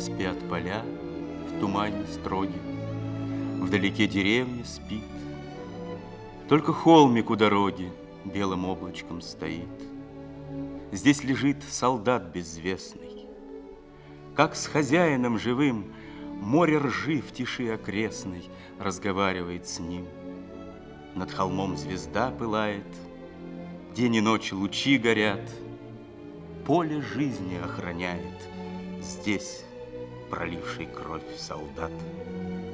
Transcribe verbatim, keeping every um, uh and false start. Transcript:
Спят поля в тумане строгим, вдалеке деревня спит. Только холмик у дороги белым облачком стоит. Здесь лежит солдат безвестный. Как с хозяином живым море ржи в тиши окрестной разговаривает с ним. Над холмом звезда пылает, день и ночь лучи горят. Поле жизни охраняет здесь проливший кровь солдат.